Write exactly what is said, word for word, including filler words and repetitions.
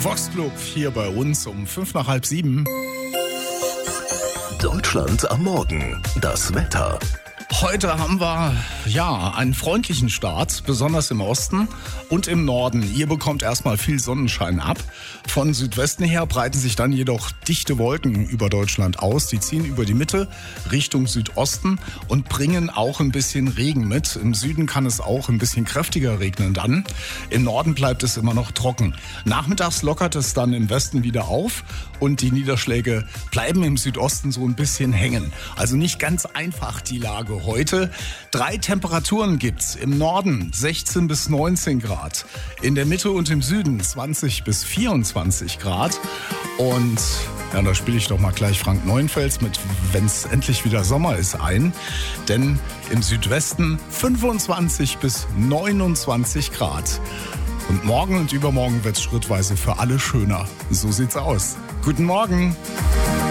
Vox Club hier bei uns um fünf nach halb sieben. Deutschland am Morgen. Das Wetter. Heute haben wir ja einen freundlichen Start, besonders im Osten und im Norden. Ihr bekommt erstmal viel Sonnenschein ab. Von Südwesten her breiten sich dann jedoch dichte Wolken über Deutschland aus. Die ziehen über die Mitte Richtung Südosten und bringen auch ein bisschen Regen mit. Im Süden kann es auch ein bisschen kräftiger regnen dann. Im Norden bleibt es immer noch trocken. Nachmittags lockert es dann im Westen wieder auf und die Niederschläge bleiben im Südosten so ein bisschen hängen. Also nicht ganz einfach die Lage heute. Drei Temperaturen gibt's. Im Norden sechzehn bis neunzehn Grad. In der Mitte und im Süden zwanzig bis vierundzwanzig Grad. Und ja, da spiele ich doch mal gleich Frank Neuenfels mit "Wenn's endlich wieder Sommer ist" ein. Denn im Südwesten fünfundzwanzig bis neunundzwanzig Grad. Und morgen und übermorgen wird's schrittweise für alle schöner. So sieht's aus. Guten Morgen.